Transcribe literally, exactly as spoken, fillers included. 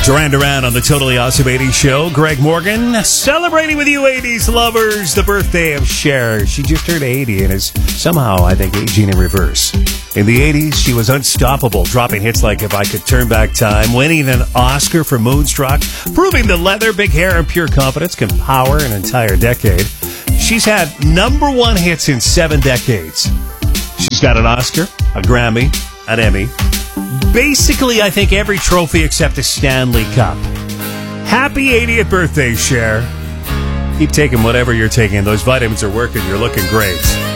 Duran Duran on the Totally Awesome eighties Show. Greg Morgan celebrating with you eighties lovers the birthday of Cher. She just turned eighty and is somehow, I think, aging in reverse. In the eighties, she was unstoppable, dropping hits like If I Could Turn Back Time, winning an Oscar for Moonstruck, proving that leather, big hair, and pure confidence can power an entire decade. She's had number one hits in seven decades. She's got an Oscar, a Grammy, an Emmy. Basically, I think every trophy except a Stanley Cup. Happy eightieth birthday, Cher. Keep taking whatever you're taking. Those vitamins are working. You're looking great.